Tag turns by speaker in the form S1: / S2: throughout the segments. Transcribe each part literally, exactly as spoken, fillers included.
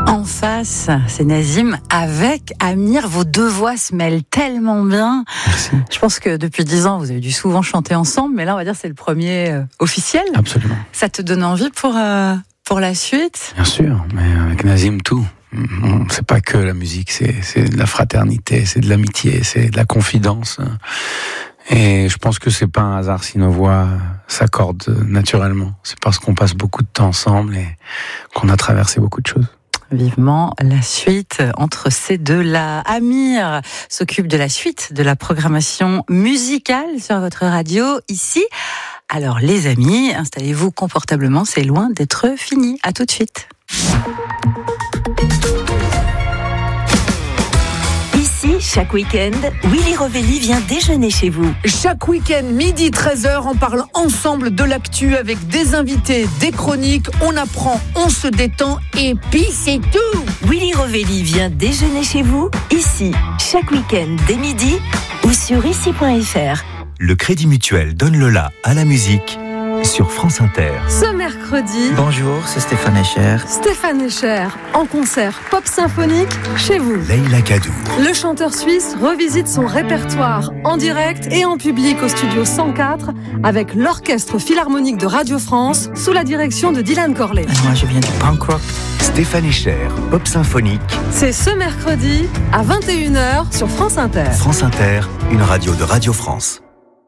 S1: En face, c'est Nazim avec Amir. Vos deux voix se mêlent tellement bien.
S2: Merci.
S1: Je pense que depuis dix ans, vous avez dû souvent chanter ensemble, mais là, on va dire c'est le premier euh, officiel.
S2: Absolument.
S1: Ça te donne envie pour, euh, pour la suite ?
S2: Bien sûr, mais avec Nazim, tout. C'est pas que la musique, c'est, c'est de la fraternité, c'est de l'amitié, c'est de la confidence. Et je pense que c'est pas un hasard si nos voix s'accordent naturellement. C'est parce qu'on passe beaucoup de temps ensemble et qu'on a traversé beaucoup de choses.
S1: Vivement la suite entre ces deux-là. Amir s'occupe de la suite de la programmation musicale sur votre radio ici. Alors les amis, installez-vous confortablement, c'est loin d'être fini. À tout de suite.
S3: Ici, chaque week-end, Willy Rovelli vient déjeuner chez vous.
S4: Chaque week-end, midi treize heures, on parle ensemble de l'actu avec des invités, des chroniques, on apprend, on se détend et puis c'est tout.
S3: Willy Rovelli vient déjeuner chez vous, ici, chaque week-end dès midi ou sur ici point f r.
S5: Le Crédit Mutuel donne le la à la musique sur France Inter.
S6: Ce mercredi,
S7: bonjour, c'est Stéphane Escher.
S6: Stéphane Escher, en concert pop symphonique chez vous.
S5: Leïla Kaddour.
S6: Le chanteur suisse revisite son répertoire en direct et en public au studio cent quatre avec l'Orchestre Philharmonique de Radio France sous la direction de Dylan Corley.
S7: Moi, je viens du punk rock.
S5: Stéphane Escher, pop symphonique.
S6: C'est ce mercredi à vingt et une heures sur France Inter.
S5: France Inter, une radio de Radio France.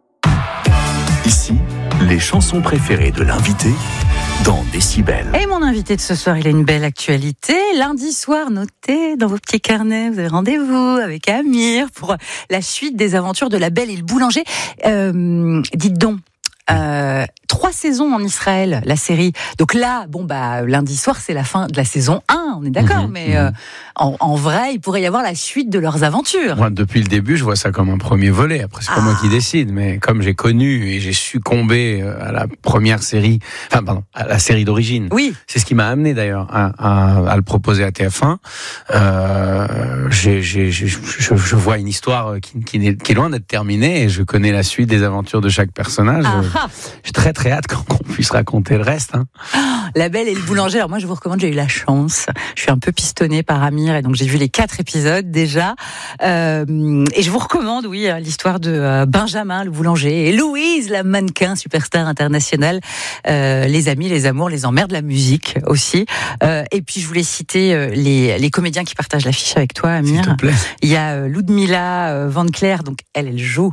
S5: Ici, les chansons préférées de l'invité dans Décibel.
S1: Et mon invité de ce soir, il a une belle actualité. Lundi soir, notez dans vos petits carnets, vous avez rendez-vous avec Amir pour la suite des aventures de La Belle et le Boulanger. Euh, dites donc, euh, trois saisons en Israël, la série. Donc là, bon bah lundi soir, c'est la fin de la saison un, on est d'accord, mmh, mais mmh. Euh, en, en vrai, il pourrait y avoir la suite de leurs aventures.
S2: Moi, depuis le début, je vois ça comme un premier volet. Après, c'est pas ah. moi qui décide, mais comme j'ai connu et j'ai succombé à la première série, enfin pardon, à la série d'origine.
S1: Oui.
S2: C'est ce qui m'a amené d'ailleurs à, à, à le proposer à T F un. Euh, j'ai, j'ai, j'ai, je, je vois une histoire qui, qui, est, qui est loin d'être terminée et je connais la suite des aventures de chaque personnage.
S1: Ah.
S2: J'ai très très hâte qu'on puisse raconter le reste. Hein.
S1: La Belle et le Boulanger. Alors moi, je vous recommande. J'ai eu la chance. Je suis un peu pistonnée par Amir et donc j'ai vu les quatre épisodes déjà. Euh, et je vous recommande, oui, l'histoire de euh, Benjamin le boulanger et Louise la mannequin superstar internationale. Euh, les amis, les amours, les emmerdes, la musique aussi. Euh, et puis je voulais citer euh, les les comédiens qui partagent l'affiche avec toi, Amir.
S2: S'il te plaît.
S1: Il y a euh, Ludmilla euh, Van Cleer. Donc elle, elle joue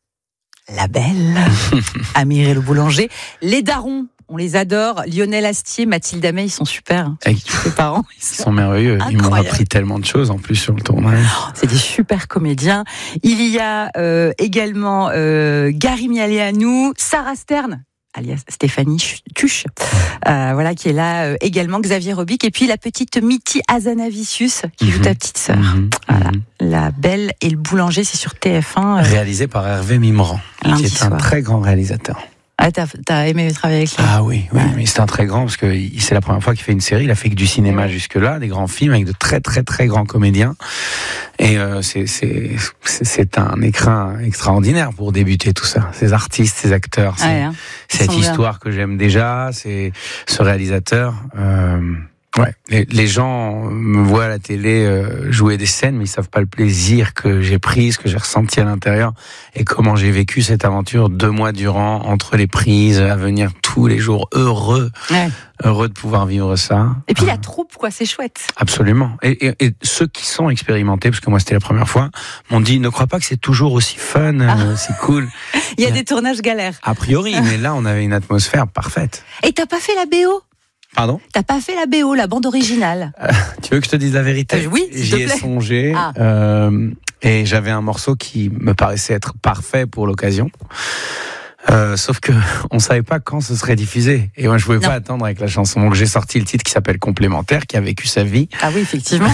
S1: La Belle. Amir et le Boulanger. Les darons, on les adore. Lionel Astier, Mathilde Amey, ils sont super. Hein.
S2: Hey,
S1: Les parents,
S2: ils sont, ils sont merveilleux.
S1: Incroyable.
S2: Ils m'ont appris tellement de choses en plus sur le tournage.
S1: Oh, c'est des super comédiens. Il y a euh, également euh, Gary Mialeanu, Sarah Stern, alias Stéphanie Tuche, euh, voilà, qui est là euh, également, Xavier Robic, et puis la petite Mitty Hazanavicius, qui mm-hmm. joue ta petite sœur. Mm-hmm. Voilà. Mm-hmm. La Belle et le Boulanger, c'est sur T F un. Euh,
S2: Réalisé par Hervé Mimran, qui est
S1: soir.
S2: un très grand réalisateur.
S1: Ah, t'as, t'as aimé travailler avec lui?
S2: Ah oui, oui, ouais. Mais c'est un très grand, parce que c'est la première fois qu'il fait une série, il a fait que du cinéma jusque-là, des grands films avec de très très très grands comédiens. Et euh, c'est, c'est, c'est, c'est un écrin extraordinaire pour débuter tout ça. Ces artistes, ces acteurs, c'est, ouais, hein. cette histoire bien. Que j'aime déjà, c'est ce réalisateur... Euh, Ouais, les, les gens me voient à la télé euh, jouer des scènes, mais ils savent pas le plaisir que j'ai pris, ce que j'ai ressenti à l'intérieur, et comment j'ai vécu cette aventure deux mois durant, entre les prises, à venir tous les jours, heureux, ouais. heureux de pouvoir vivre ça.
S1: Et puis euh, la troupe, quoi, c'est chouette.
S2: Absolument. Et, et, et ceux qui sont expérimentés, parce que moi c'était la première fois, m'ont dit, ne crois pas que c'est toujours aussi fun, ah. euh, aussi cool.
S1: Il y a des tournages galères.
S2: A priori, mais là on avait une atmosphère parfaite.
S1: Et t'as pas fait la B O ?
S2: Pardon ?
S1: T'as pas fait la B O, la bande originale.
S2: euh, Tu veux que je te dise la vérité ?
S1: euh, Oui, s'il te plaît.
S2: J'y ai songé
S1: ah.
S2: euh, et j'avais un morceau qui me paraissait être parfait pour l'occasion. Euh, sauf que on savait pas quand ce serait diffusé et moi je pouvais non. pas attendre avec la chanson, donc j'ai sorti le titre qui s'appelle Complémentaire, qui a vécu sa vie.
S1: Ah oui, effectivement.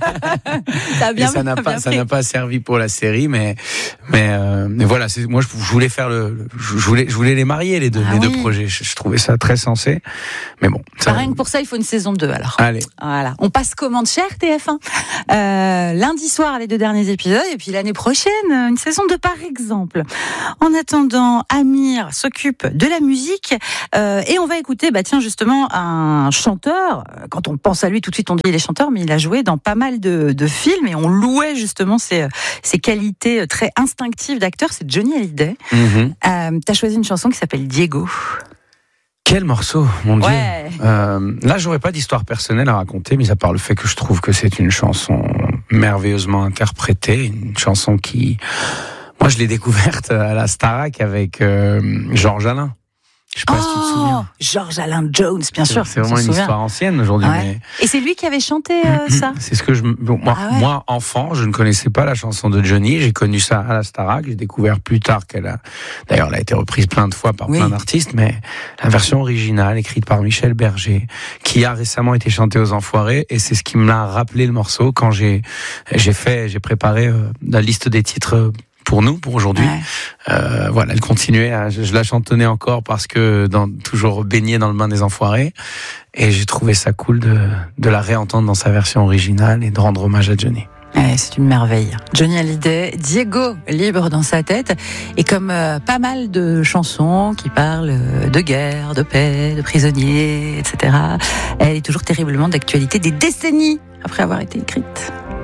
S1: Ça a bien,
S2: et ça n'a pas
S1: bien
S2: ça n'a pas servi pour la série, mais mais euh, mais voilà, c'est, moi je, je voulais faire le, le je voulais je voulais les marier les deux ah les oui. deux projets. Je, je trouvais ça très sensé, mais bon.
S1: Ça, rien que pour ça il faut une saison deux alors.
S2: Allez.
S1: Voilà, on passe commande chère T F un. Euh, lundi soir les deux derniers épisodes et puis l'année prochaine une saison deux par exemple. En attendant, Ami Amir s'occupe de la musique euh, et on va écouter, bah tiens justement un chanteur. Quand on pense à lui, tout de suite on dit il est chanteur, mais il a joué dans pas mal de, de films et on louait justement ses, ses qualités très instinctives d'acteur. C'est Johnny Hallyday.
S2: Mm-hmm.
S1: Euh, t'as choisi une chanson qui s'appelle Diego.
S2: Quel morceau, mon Dieu.
S1: Ouais.
S2: Euh, là, j'aurais pas d'histoire personnelle à raconter, mis à part le fait que je trouve que c'est une chanson merveilleusement interprétée, une chanson qui... Moi, je l'ai découverte à la Starac avec euh, Georges Alain. Je sais pas
S1: oh,
S2: si tu te souviens.
S1: Georges Alain Jones, bien sûr.
S2: C'est vraiment une histoire ancienne aujourd'hui.
S1: Ouais.
S2: Mais...
S1: Et c'est lui qui avait chanté euh, ça.
S2: C'est ce que je. Bon, moi,
S1: ah ouais.
S2: moi, enfant, je ne connaissais pas la chanson de Johnny. J'ai connu ça à la Starac. J'ai découvert plus tard qu'elle a. D'ailleurs, elle a été reprise plein de fois par
S1: oui.
S2: plein d'artistes, mais la version originale, écrite par Michel Berger, qui a récemment été chantée aux Enfoirés, et c'est ce qui me l'a rappelé le morceau quand j'ai j'ai fait, j'ai préparé euh, la liste des titres. Pour nous, pour aujourd'hui, ouais. euh, voilà, elle continuait. À, je, je la chantonnais encore parce que dans, toujours baignée dans le bain des Enfoirés, et j'ai trouvé ça cool de, de la réentendre dans sa version originale et de rendre hommage à Johnny.
S1: Ouais, c'est une merveille. Johnny Hallyday, Diego, libre dans sa tête, et comme euh, pas mal de chansons qui parlent de guerre, de paix, de prisonniers, et cetera. Elle est toujours terriblement d'actualité des décennies après avoir été écrite.